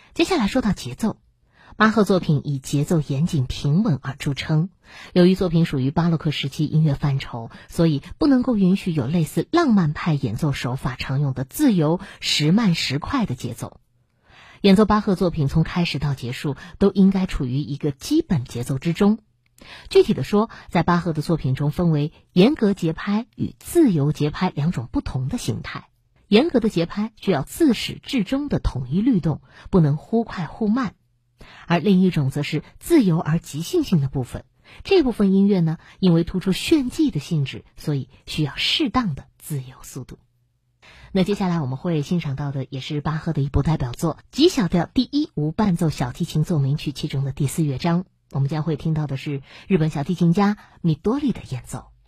接下来说到节奏，巴赫作品以节奏严谨平稳而著称。由于作品属于巴洛克时期音乐范畴，所以不能够允许有类似浪漫派演奏手法常用的自由时慢时快的节奏。演奏巴赫作品从开始到结束都应该处于一个基本节奏之中。具体的说，在巴赫的作品中分为严格节拍与自由节拍两种不同的形态。严格的节拍需要自始至终的统一律动，不能忽快忽慢。而另一种则是自由而即兴性的部分。这部分音乐呢，因为突出炫技的性质，所以需要适当的自由速度。那接下来我们会欣赏到的也是巴赫的一部代表作G 小调第一无伴奏小提琴奏鸣曲其中的第4乐章。我们将会听到的是日本小提琴家米多利的演奏。